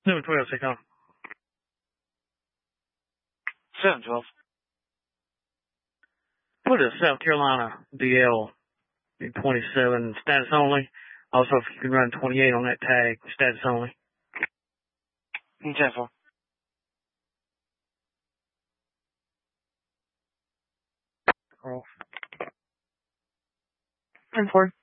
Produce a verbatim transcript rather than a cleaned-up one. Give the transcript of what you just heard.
seven twelve, take on. seven twelve. Put a South Carolina D L in twenty-seven, status only. Also, if you can run twenty-eight on that tag, status only. ten four. Off. ten four.